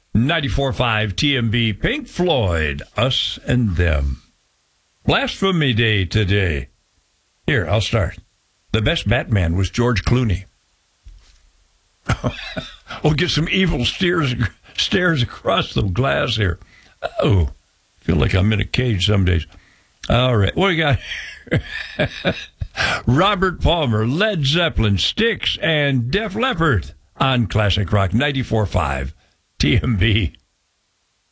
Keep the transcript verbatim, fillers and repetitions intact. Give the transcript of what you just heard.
ninety-four point five T M B, Pink Floyd, Us and Them. Blasphemy Day today. Here, I'll start. The best Batman was George Clooney. We'll get some evil stares, stares across the glass here. Oh, feel like I'm in a cage some days. All right, what do we got? Robert Palmer, Led Zeppelin, Styx, and Def Leppard on Classic Rock ninety-four point five T M B.